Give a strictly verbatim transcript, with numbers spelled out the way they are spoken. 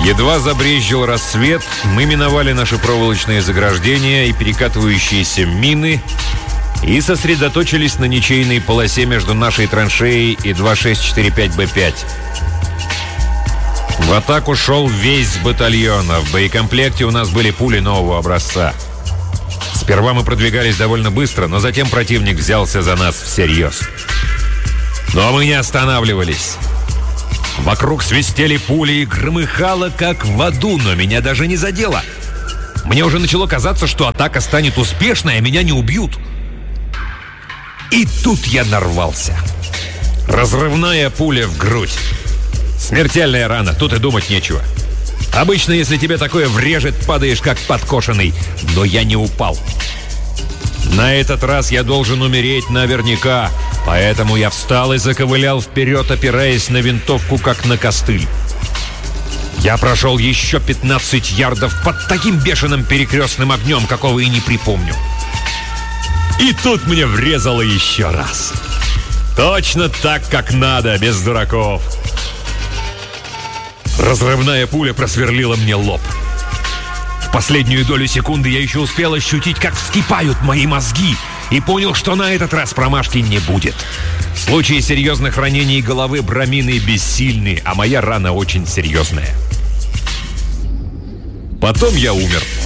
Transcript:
Едва забрезжил рассвет, мы миновали наши проволочные заграждения и перекатывающиеся мины и сосредоточились на ничейной полосе между нашей траншеей и два шесть четыре пять Б пять. В атаку шел весь батальон, а в боекомплекте у нас были пули нового образца. Сперва мы продвигались довольно быстро, но затем противник взялся за нас всерьез. Но мы не останавливались. Вокруг свистели пули и громыхало, как в аду, но меня даже не задело. Мне уже начало казаться, что атака станет успешной, а меня не убьют. И тут я нарвался. Разрывная пуля в грудь. Смертельная рана, тут и думать нечего. Обычно, если тебе такое врежет, падаешь как подкошенный. Но я не упал. На этот раз я должен умереть наверняка. Поэтому я встал и заковылял вперед, опираясь на винтовку, как на костыль. Я прошел еще пятнадцать ярдов под таким бешеным перекрестным огнем, какого и не припомню. И тут мне врезало еще раз. Точно так, как надо, без дураков. Разрывная пуля просверлила мне лоб. В последнюю долю секунды я еще успел ощутить, как вскипают мои мозги, и понял, что на этот раз промашки не будет. В случае серьезных ранений головы бромины бессильны, а моя рана очень серьезная. Потом я умер.